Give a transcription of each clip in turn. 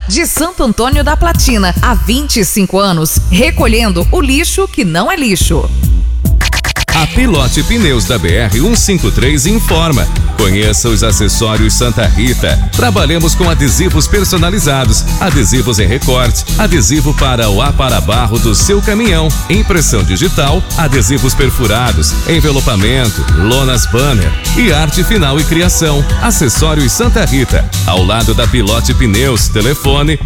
de Santo Antônio da Platina, há 25 anos, recolhendo o lixo que não é lixo. A Pilote Pneus da BR-153 informa. Conheça os acessórios Santa Rita. Trabalhamos com adesivos personalizados, adesivos em recorte, adesivo para o aparabarro do seu caminhão, impressão digital, adesivos perfurados, envelopamento, lonas banner e arte final e criação. Acessórios Santa Rita, ao lado da Pilote Pneus. Telefone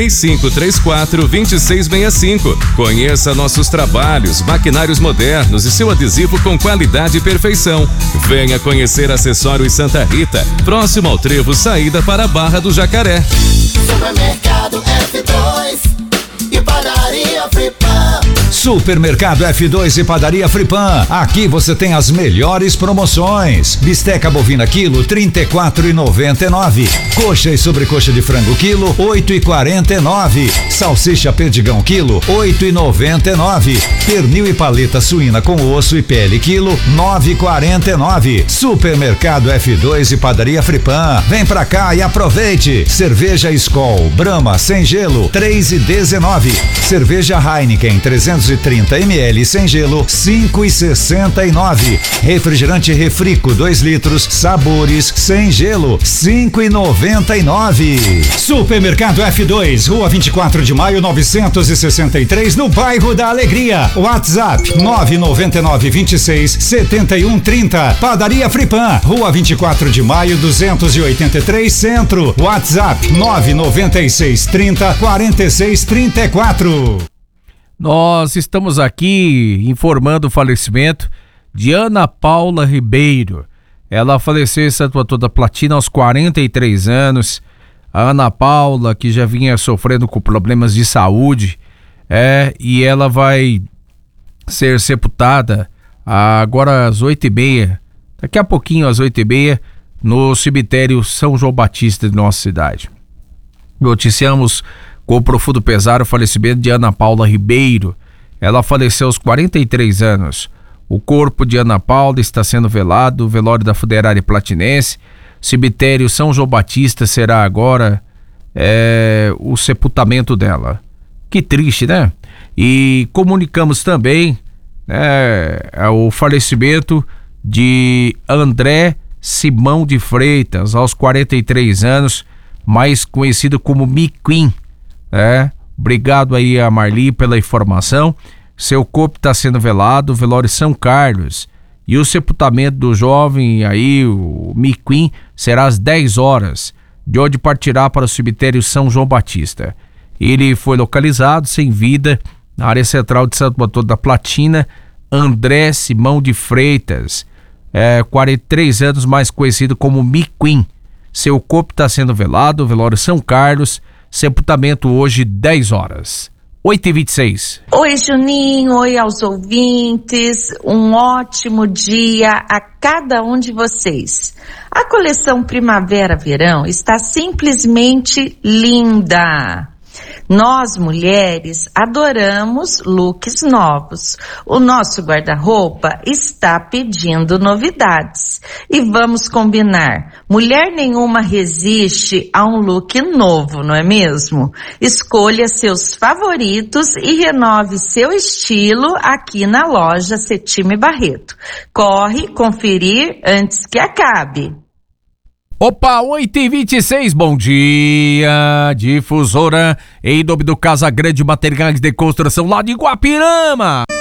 3534-2665. Conheça nossos trabalhos, maquinários modernos e seu adesivo com qualidade e perfeição. Venha conhecer Acessórios Santa Rita, próximo ao trevo saída para a Barra do Jacaré. Supermercado F2 e Padaria Fripan. Supermercado F2 e Padaria Fripan. Aqui você tem as melhores promoções. Bisteca bovina quilo, R$34,99. Coxa e sobrecoxa de frango quilo, R$8,49. Salsicha perdigão quilo, R$8,99. Pernil e paleta suína com osso e pele quilo, R$9,49. Supermercado F2 e Padaria Fripan. Vem pra cá e aproveite. Cerveja Skol Brahma sem gelo, R$3,19. Cerveja Heineken 330 ml sem gelo, R$5,69. Refrigerante Refrico 2 litros, sabores sem gelo, R$5,99. Supermercado F2, Rua 24 de Maio 963, no bairro da Alegria. WhatsApp 999267130. Padaria Fripan, Rua 24 de Maio 283 Centro. WhatsApp 996304634. Nós estamos aqui informando o falecimento de Ana Paula Ribeiro. Ela faleceu em Santo Antônio da Platina aos 43 anos. A Ana Paula, que já vinha sofrendo com problemas de saúde, e ela vai ser sepultada agora às 8h30, daqui a pouquinho às 8h30, no cemitério São João Batista de nossa cidade. Noticiamos com profundo pesar o falecimento de Ana Paula Ribeiro. Ela faleceu aos 43 anos. O corpo de Ana Paula está sendo velado, o velório da funerária platinense. Cemitério São João Batista será agora o sepultamento dela. Que triste, né? E comunicamos também o falecimento de André Simão de Freitas, aos 43 anos, mais conhecido como Miquim. Obrigado aí a Marli pela informação. Seu corpo está sendo velado, o velório São Carlos, e o sepultamento do jovem aí, o Miquim, será às 10 horas, de onde partirá para o cemitério São João Batista. Ele foi localizado sem vida na área central de Santo Antônio da Platina. André Simão de Freitas, 43 anos, mais conhecido como Miquim. Seu corpo está sendo velado, o velório São Carlos, sepultamento hoje 10 horas. 8h26. Oi, Juninho, oi aos ouvintes, um ótimo dia a cada um de vocês. A coleção Primavera-Verão está simplesmente linda. Nós, mulheres, adoramos looks novos. O nosso guarda-roupa está pedindo novidades. E vamos combinar, mulher nenhuma resiste a um look novo, não é mesmo? Escolha seus favoritos e renove seu estilo aqui na loja Cetime Barreto. Corre conferir antes que acabe. Opa, 8h26, bom dia, Difusora, em nome do Casa Grande Materiais de Construção lá de Guapirama.